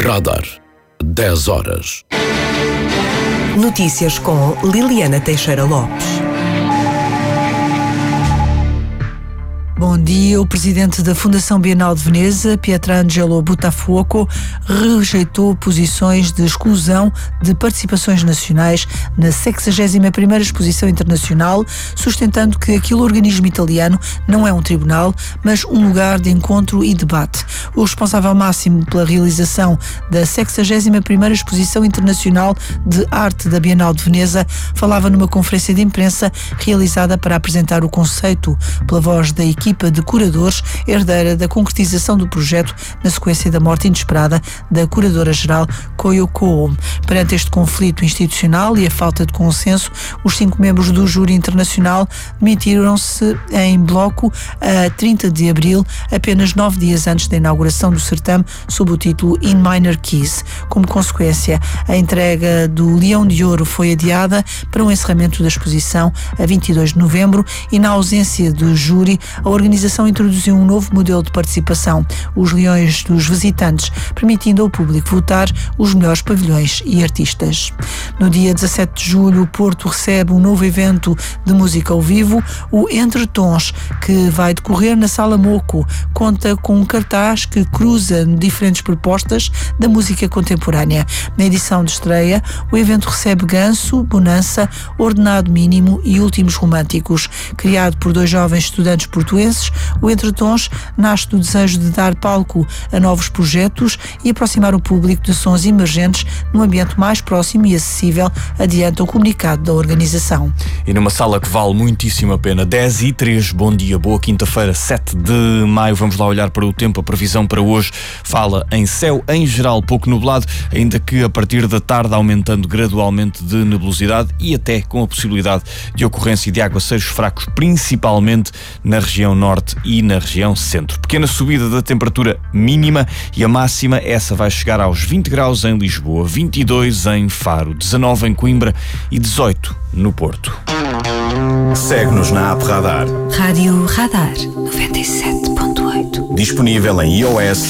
Radar. 10 horas. Notícias com Liliana Teixeira Lopes. Bom dia. O presidente da Fundação Bienal de Veneza, Pietrangelo Buttafuoco, rejeitou posições de exclusão de participações nacionais na 61ª Exposição Internacional, sustentando que aquele organismo italiano não é um tribunal, mas um lugar de encontro e debate. O responsável máximo pela realização da 61ª Exposição Internacional de Arte da Bienal de Veneza falava numa conferência de imprensa realizada para apresentar o conceito pela voz da equipa de curadores, herdeira da concretização do projeto na sequência da morte inesperada da curadora-geral Koyoko Ohh. Perante este conflito institucional e a falta de consenso, os 5 membros do júri internacional demitiram-se em bloco a 30 de abril, apenas 9 dias antes da inauguração do certame, sob o título In Minor Keys. Como consequência, a entrega do Leão de Ouro foi adiada para o encerramento da exposição a 22 de novembro e, na ausência do júri, a organização introduziu um novo modelo de participação, os leões dos visitantes, permitindo ao público votar os melhores pavilhões e artistas. No dia 17 de julho, o Porto recebe um novo evento de música ao vivo, o Entre Tons, que vai decorrer na Sala Moco. Conta com um cartaz que cruza diferentes propostas da música contemporânea. Na edição de estreia, o evento recebe Ganso, Bonança, Ordenado Mínimo e Últimos Românticos. Criado por 2 jovens estudantes portugueses, o Entre Tons nasce do desejo de dar palco a novos projetos e aproximar o público de sons emergentes num ambiente mais próximo e acessível, adianta o comunicado da organização. E numa sala que vale muitíssimo a pena, 10h03, bom dia, boa quinta-feira, 7 de maio, vamos lá olhar para o tempo. A previsão para hoje fala em céu em geral pouco nublado, ainda que a partir da tarde aumentando gradualmente de nebulosidade e até com a possibilidade de ocorrência de aguaceiros fracos, principalmente na região norte e na região centro. Pequena subida da temperatura mínima e a máxima, essa vai chegar aos 20 graus em Lisboa, 22 em Faro, 19 em Coimbra e 18 no Porto. Segue-nos na app Radar. Rádio Radar 97.8. Disponível em iOS